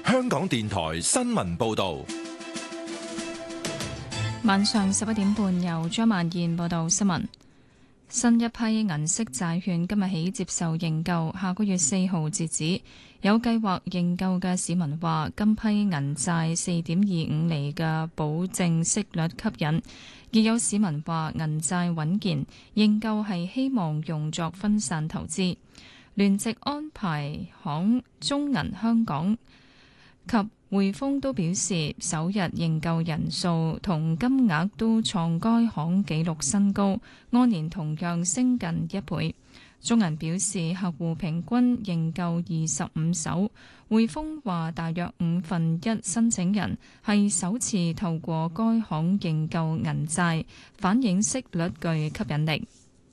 香港電台新聞報道。 晚上11點半，由張曼燕報道新聞。新一批銀色債券今日起接受認購，下個月4號截止。有計劃認購嘅市民話，今批銀債4.25厘嘅保證息率吸引，亦有市民話銀債穩健，認購係希望用作分散投資。聯席安排行中銀香港及匯豐都表示，首日認購人數同金額都創該行紀錄新高，按年同樣升近1倍。中銀表示，客戶平均認購25手，匯豐話大約1/5申請人係首次透過該行認購銀債，反映息率具吸引力。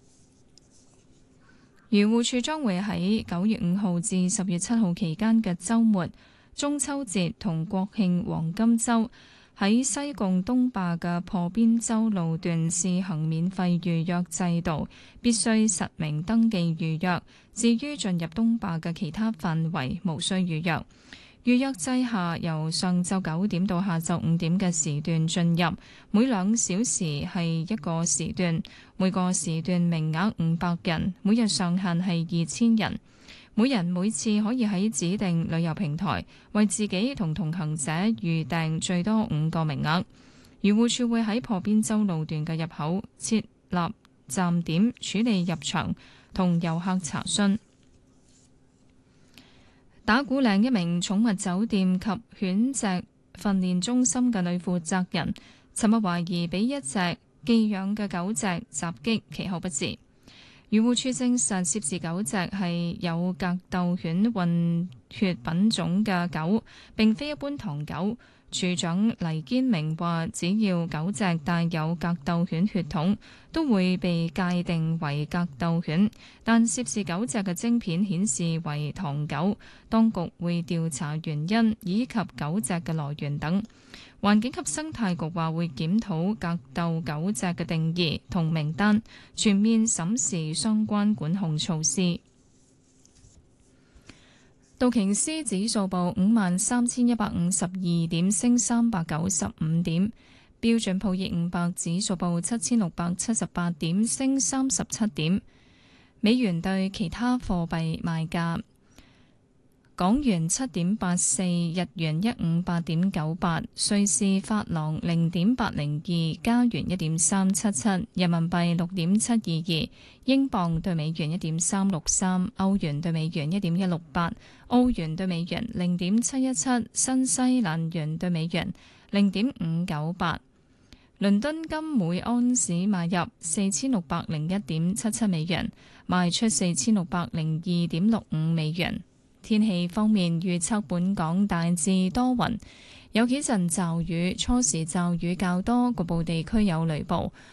漁護署將會喺9月5號至10月7號期間嘅週末、中秋節同國慶黃金週，喺西貢東壩嘅破邊洲路段試行免費預約制度，必須實名登記預約。至於進入東壩嘅其他範圍，無需預約。預約制下，由上晝9點到下晝5點嘅時段進入，每2小時係一個時段，每個時段名額500人，每日上限係2000人。每人每次可以喺指定旅遊平台為自己同同行者預訂最多5個名額。漁護署會喺破邊洲路段嘅入口設立站點，處理入場同遊客查詢。打鼓嶺一名寵物酒店及犬隻訓練中心嘅女負責人，尋日懷疑俾一隻寄養嘅狗隻襲擊，其後不治。漁護署證實涉事狗隻係有格鬥犬混血品種嘅狗，並非一般唐狗。署長黎堅明話，只要狗隻帶有格鬥犬血統，都會被界定為格鬥犬。但涉事狗隻嘅晶片顯示為唐狗，當局會調查原因以及狗隻嘅來源等。環境及生態局話會檢討格鬥狗隻嘅定義同名單，全面審視相關管控措施。道瓊斯指數報53,152點，升395點；標準普爾500指數報7,678點，升37點。美元對其他貨幣賣價：港元7.84，日元158.98，瑞士法郎0.802，加元1.377，人民幣6.722，英鎊對美元1.363，歐元對美元1.168，澳元對美元0.717，新西蘭元對美元0.598。倫敦金每安士買入4601.77美元，賣出4602.65美元。天氣方面，預測本港大致多雲，有幾陣驟雨，初時驟雨較多，局部地區有雷暴。